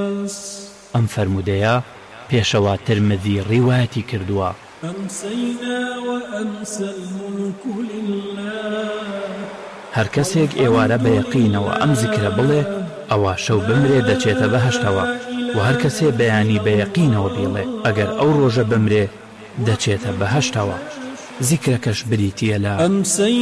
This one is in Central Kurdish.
ئەم فەرمودەیە پێشەوا ترمذی ڕیوایەتی کردووە. هەر کەسێک ئێوارە بە یەقینەوە ئەم زیکرە بڵێ ئەوە شەو بمرێ دەچێتە بەهەشتەوە، و هەر کەسێ بەیانی بە یەقینەوە بیڵێ ئەگەر ئەو ڕۆژە بمرێ دەچێتە بەهەشتەوە. زیکرەکەش بریتیە لە